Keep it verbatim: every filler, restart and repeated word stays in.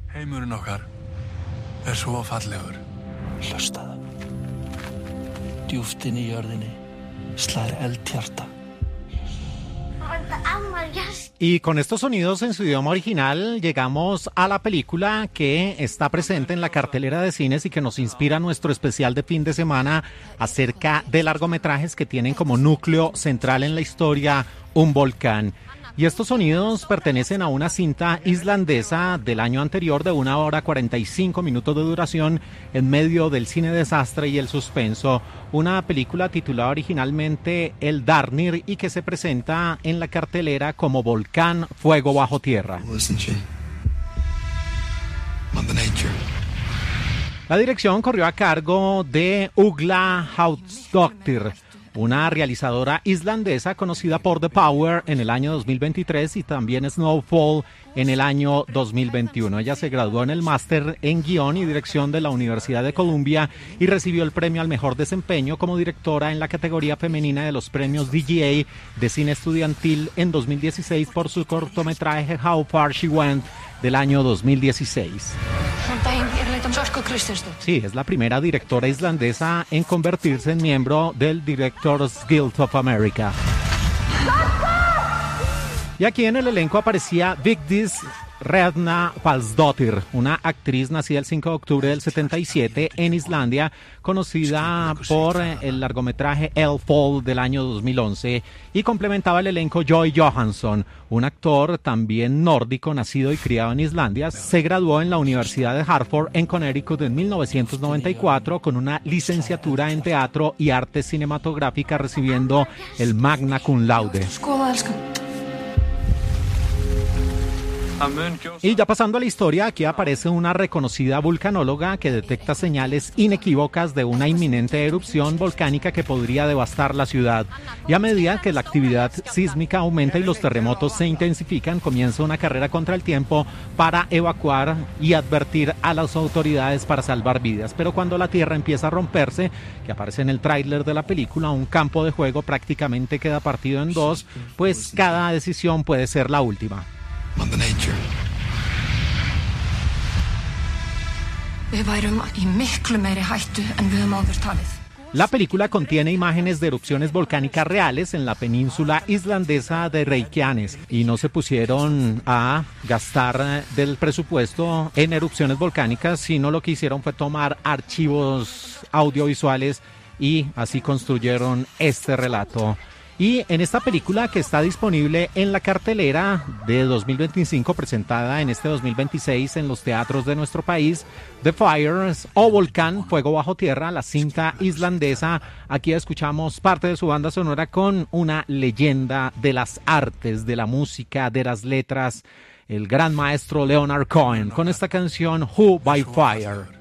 Heimurinn okkar er svo fallegur. Hlustaðu. Djúpt inn í jörðinni slær eldhjarta. Y con estos sonidos en su idioma original llegamos a la película que está presente en la cartelera de cines y que nos inspira nuestro especial de fin de semana acerca de largometrajes que tienen como núcleo central en la historia un volcán. Y estos sonidos pertenecen a una cinta islandesa del año anterior de una hora cuarenta y cinco minutos de duración en medio del cine desastre y el suspenso. Una película titulada originalmente El Darnir y que se presenta en la cartelera como Volcán Fuego Bajo Tierra. La dirección corrió a cargo de Ugla Hauksdóttir, una realizadora islandesa conocida por The Power en el año dos mil veintitrés y también Snowfall en el año dos mil veintiuno. Ella se graduó en el máster en guión y dirección de la Universidad de Columbia y recibió el premio al mejor desempeño como directora en la categoría femenina de los premios D G A de cine estudiantil en dos mil dieciséis por su cortometraje How Far She Went del año dos mil dieciséis. Sí, es la primera directora islandesa en convertirse en miembro del Directors Guild of America. Y aquí en el elenco aparecía Vigdís Hreggvind Pálsdóttir, una actriz nacida el cinco de octubre del setenta y siete en Islandia, conocida por el largometraje El Fall del año dos mil once, y complementaba el elenco Joy Johansson, un actor también nórdico nacido y criado en Islandia. Se graduó en la Universidad de Hartford en Connecticut en mil novecientos noventa y cuatro con una licenciatura en teatro y arte cinematográfica, recibiendo el magna cum laude. Y ya pasando a la historia, aquí aparece una reconocida vulcanóloga que detecta señales inequívocas de una inminente erupción volcánica que podría devastar la ciudad. Y a medida que la actividad sísmica aumenta y los terremotos se intensifican, comienza una carrera contra el tiempo para evacuar y advertir a las autoridades para salvar vidas. Pero cuando la tierra empieza a romperse, que aparece en el tráiler de la película, un campo de juego prácticamente queda partido en dos, pues cada decisión puede ser la última. La película contiene imágenes de erupciones volcánicas reales en la península islandesa de Reykjanes y no se pusieron a gastar del presupuesto en erupciones volcánicas, sino lo que hicieron fue tomar archivos audiovisuales y así construyeron este relato. Y en esta película, que está disponible en la cartelera de dos mil veinticinco, presentada en este dos mil veintiséis en los teatros de nuestro país, The Fires o Volcán Fuego Bajo Tierra, la cinta islandesa. Aquí escuchamos parte de su banda sonora con una leyenda de las artes, de la música, de las letras, el gran maestro Leonard Cohen, con esta canción Who by Fire.